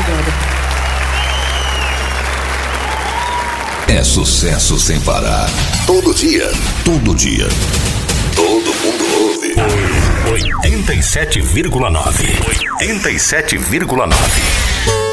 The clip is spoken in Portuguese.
Obrigada. É sucesso sem parar. Todo dia. Todo dia. Todo mundo ouve. 87,9. 87,9.